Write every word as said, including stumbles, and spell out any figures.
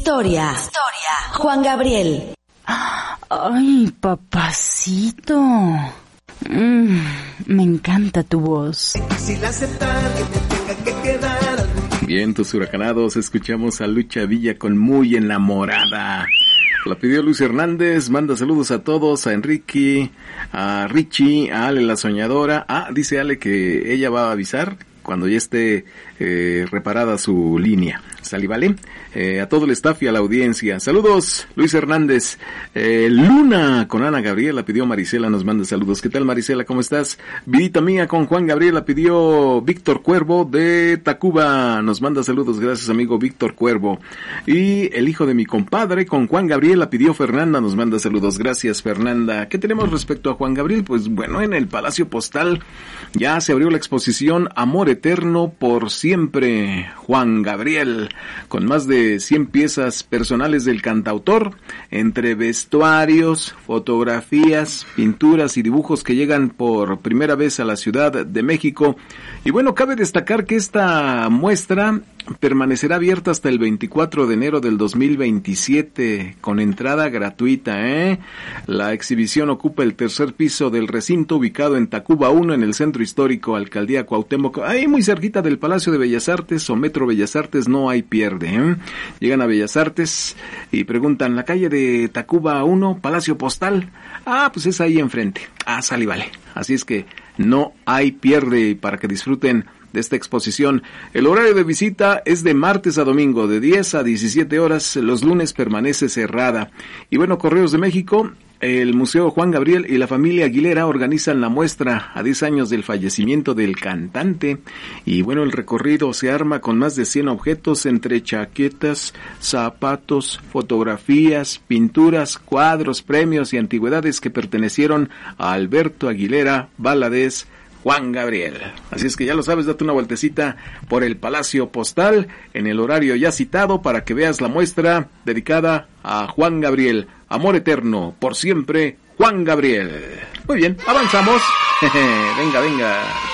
Historia. Historia. Juan Gabriel. Ay, papacito. Mm, me encanta tu voz. Bien, tus huracanados, escuchamos a Lucha Villa con Muy Enamorada. La pidió Luis Hernández, manda saludos a todos, a Enrique, a Richie, a Ale la Soñadora. Ah, dice Ale que ella va a avisar cuando ya esté eh, reparada su línea. ¿Sale, vale? Eh, a todo el staff y a la audiencia. Saludos, Luis Hernández. Eh, Luna con Ana Gabriela pidió Marisela, nos manda saludos. ¿Qué tal, Marisela? ¿Cómo estás? Vidita mía con Juan Gabriela pidió Víctor Cuervo de Tacuba. Nos manda saludos, gracias, amigo Víctor Cuervo. Y el hijo de mi compadre con Juan Gabriela pidió Fernanda, nos manda saludos. Gracias, Fernanda. ¿Qué tenemos respecto a Juan Gabriel? Pues bueno, en el Palacio Postal ya se abrió la exposición Amor Eterno por Siempre, Juan Gabriel, con más de cien piezas personales del cantautor, entre vestuarios, fotografías, pinturas y dibujos que llegan por primera vez a la Ciudad de México. Y bueno, cabe destacar que esta muestra permanecerá abierta hasta el veinticuatro de enero del dos mil veintisiete, con entrada gratuita, ¿eh? La exhibición ocupa el tercer piso del recinto, ubicado en Tacuba uno, en el Centro Histórico, Alcaldía Cuauhtémoc, ahí muy cerquita del Palacio de Bellas Artes o Metro Bellas Artes, no hay pierde, ¿eh? Llegan a Bellas Artes y preguntan, ¿la calle de Tacuba uno, Palacio Postal? Ah, pues es ahí enfrente. Ah, sale y vale. Así es que no hay pierde para que disfruten de esta exposición. El horario de visita es de martes a domingo, de diez a diecisiete horas, los lunes permanece cerrada. Y bueno, Correos de México, el Museo Juan Gabriel y la familia Aguilera organizan la muestra a diez años del fallecimiento del cantante. Y bueno, el recorrido se arma con más de cien objetos entre chaquetas, zapatos, fotografías, pinturas, cuadros, premios y antigüedades que pertenecieron a Alberto Aguilera Valadez Juan Gabriel. Así es que ya lo sabes, date una vueltecita por el Palacio Postal en el horario ya citado para que veas la muestra dedicada a Juan Gabriel. Amor Eterno, por siempre, Juan Gabriel. Muy bien, avanzamos. Venga, venga.